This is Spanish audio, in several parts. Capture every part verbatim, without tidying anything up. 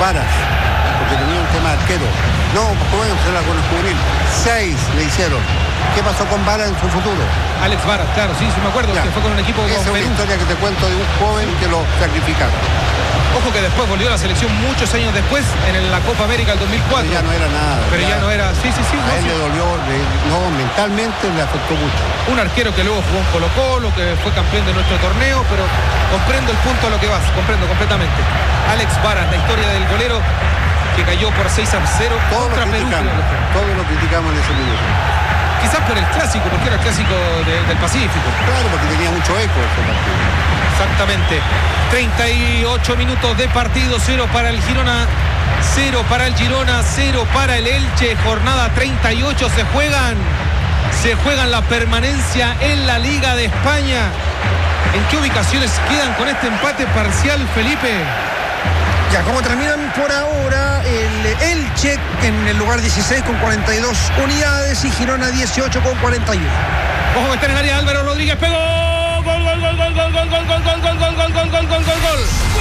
Varas, porque tenía un tema de arquero. No, pueden hacerla con el juvenil. Seis le hicieron. ¿Qué pasó con Varas en su futuro? Alex Varas, claro, sí, sí me acuerdo, Ya. que fue con un equipo Esa es con una Perú. historia que te cuento de un joven que lo sacrificaron. Ojo que después volvió a la selección muchos años después, en la Copa América del dos mil cuatro. Pero ya no era nada. Pero ya, no era, sí, sí, sí. A no, él sí. le dolió, le- no, mentalmente le afectó mucho. Un arquero que luego jugó en Colo Colo, que fue campeón de nuestro torneo, pero comprendo el punto a lo que vas, comprendo completamente. Alex Varas, la historia del golero que cayó por seis a cero Todos contra lo Perú. criticamos, creo que fue. todos lo criticamos en ese minuto. Quizás por el clásico, porque era el clásico de- del Pacífico. Claro, porque tenía mucho eco ese partido. Exactamente. treinta y ocho minutos de partido, cero para el Girona, cero para el Girona, cero para el Elche. Jornada treinta y ocho se juegan. Se juegan la permanencia en la Liga de España. ¿En qué ubicaciones quedan con este empate parcial, Felipe? Ya, ¿cómo terminan por ahora? El Elche en el lugar dieciséis con cuarenta y dos unidades y Girona dieciocho con cuarenta y uno. Ojo que está en el área, Álvaro Rodríguez pegó. Gol, gol, gol, gol, gol, gol, gol, gol, gol, gol, gol, gol, gol, gol, gol, gol, gol.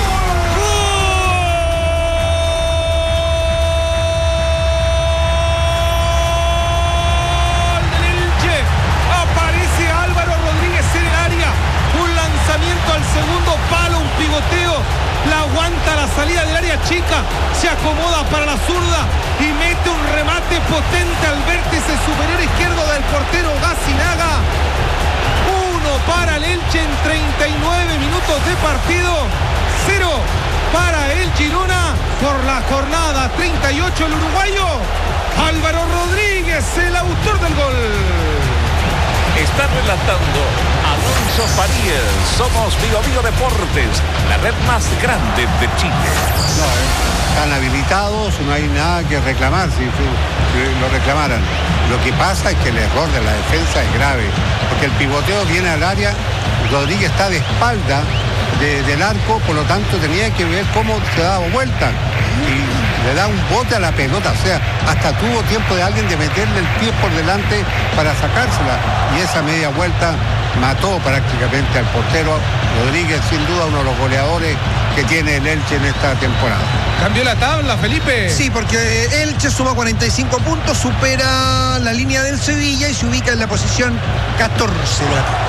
Aparece Álvaro Rodríguez en el área. Un lanzamiento al segundo palo, un pivoteo. La aguanta la salida del área chica. Se acomoda para la zurda y mete un remate potente al vértice superior izquierdo del portero Gacinaga. Uno para el Elche en treinta y nueve minutos de partido. Cero para el Girona por la jornada treinta y ocho. El uruguayo Álvaro Rodríguez, el autor del gol. Está relatando Alonso Farías. Somos Bio Bio Deportes, la red más grande de Chile. No, eh, están habilitados, no hay nada que reclamar si, si lo reclamaran. Lo que pasa es que el error de la defensa es grave, porque el pivoteo viene al área, Rodríguez está de espalda de- del arco, por lo tanto tenía que ver cómo se daba vuelta y le da un bote a la pelota, o sea, hasta tuvo tiempo de alguien de meterle el pie por delante para sacársela, y esa media vuelta mató prácticamente al portero. Rodríguez, sin duda, uno de los goleadores que tiene el Elche en esta temporada. Cambió la tabla, Felipe. Sí, porque Elche suma cuarenta y cinco puntos, supera la línea del Sevilla y se ubica en la posición catorce de la tabla.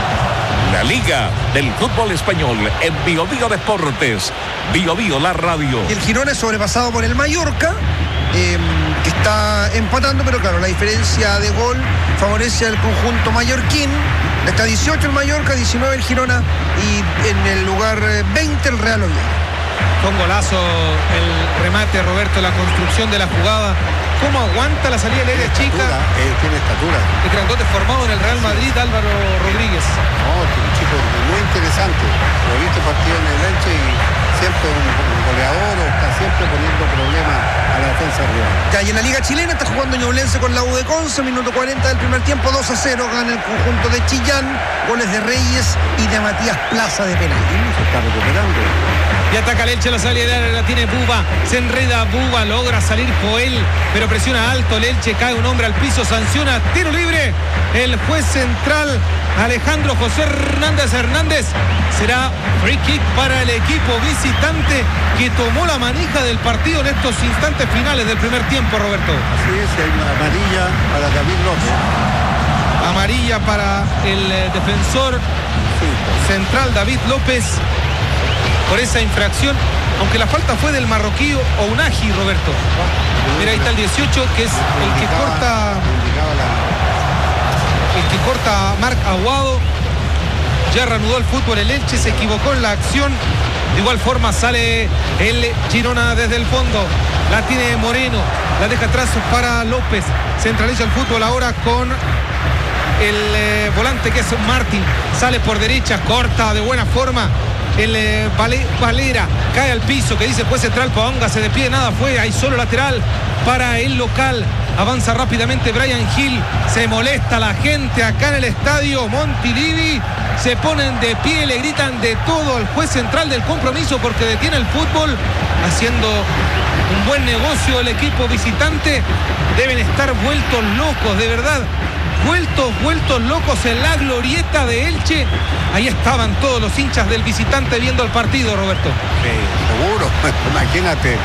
La Liga del Fútbol Español en Bio Bio Deportes. Bio Bio, la radio. Y el Girona es sobrepasado por el Mallorca, eh, que está empatando, pero claro, la diferencia de gol favorece al conjunto mallorquín. Está dieciocho el Mallorca, diecinueve el Girona y en el lugar eh, veinte el Real Oviedo. Con golazo el remate, Roberto, la construcción de la jugada. ¿Cómo aguanta la salida del área chica? Estatura, eh, tiene estatura. El grandote formado en el Real Madrid, Álvaro Rodríguez. No, este es un chico muy interesante. Lo he visto partido en el Elche y siempre un, un goleador, o está siempre poniendo problemas a la defensa rival. Ya, y en la Liga Chilena está jugando Ñublense con la U de Conce, minuto cuarenta del primer tiempo, dos a cero, gana el conjunto de Chillán, goles de Reyes y de Matías Plaza de penal. Se está recuperando. Y ataca el Elche, la salida de área la tiene Buba. Se enreda Buba, logra salir Joel, pero presiona alto el Elche, cae un hombre al piso, sanciona, tiro libre. El juez central, Alejandro José Hernández Hernández. Será free kick para el equipo visitante que tomó la manija del partido en estos instantes finales del primer tiempo, Roberto. Así es, hay una amarilla para David López. Amarilla para el eh, defensor central David López por esa infracción, aunque la falta fue del marroquí Ounahi, Roberto. Mira, ahí está el dieciocho, que es el que Indicaba- corta indicaba la- el que corta a Marc Aguado. Ya reanudó el fútbol el Elche, se equivocó en la acción. De igual forma sale el Girona desde el fondo. La tiene Moreno, la deja atrás para López. Centraliza el fútbol ahora con el eh, volante que es Martín. Sale por derecha, corta de buena forma. El eh, Vale- Valera cae al piso, que dice juez central, póngase de pie, nada fue, hay solo lateral para el local. Avanza rápidamente Brian Hill, se molesta la gente acá en el estadio Montilivi, se ponen de pie, le gritan de todo al juez central del compromiso porque detiene el fútbol, haciendo un buen negocio el equipo visitante. Deben estar vueltos locos, de verdad. Vueltos, vueltos locos en la glorieta de Elche. Ahí estaban todos los hinchas del visitante viendo el partido, Roberto. Sí, seguro, imagínate.